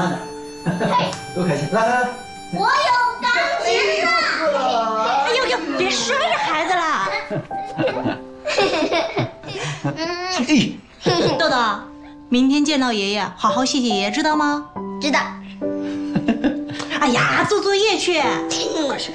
慢点，多开心！来来来， 我有钢琴了！ 哎呦呦，别摔着孩子啦！豆豆，明天见到爷爷，好好谢谢爷爷，知道吗？ 知道。 哎呀，做作业去。 快去。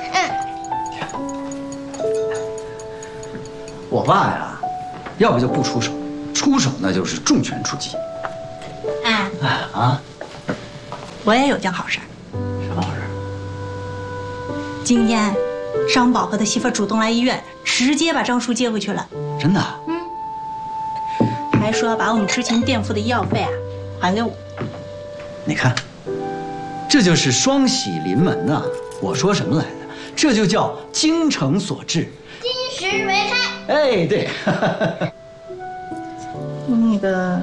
我爸呀，要不就不出手，出手那就是重拳出击。 哎啊， 我也有件好事。 什么好事？ 今天，张宝和他媳妇主动来医院，直接把张叔接回去了。 真的？ 还说要把我们之前垫付的医药费还给我。 你看，这就是双喜临门呐！我说什么来着？这就叫精诚所至， 金石为开。 哎，对。 那个，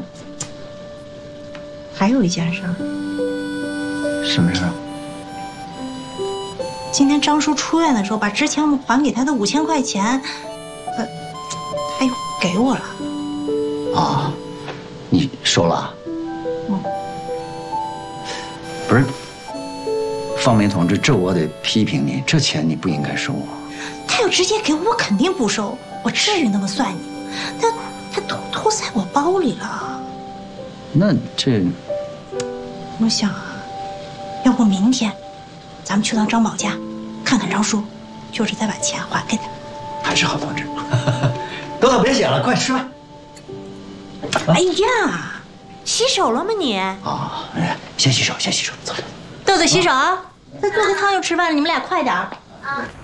还有一件事儿。 什么事儿？ 今天张叔出院的时候，把之前我们还给他的5000块钱，他又给我了。 啊，你收了？不是，方明同志，这我得批评你，这钱你不应该收啊。 他要直接给我，我肯定不收，我至于那么算你？他偷塞我包里了。 那这， 我想啊，要不明天，咱们去趟张宝家，看看张叔，就是再把钱还给他。 还是好同志。豆豆别写了，快吃饭。 哎呀，洗手了吗你？ 啊，哎，先洗手，先洗手，走。 豆豆洗手啊，再做个汤又吃饭了，你们俩快点儿。 啊。